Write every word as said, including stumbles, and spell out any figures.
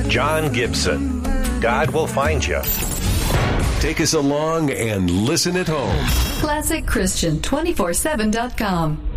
John Gibson. God will find you. Take us along and listen at home. Classic Christian two forty-seven dot com.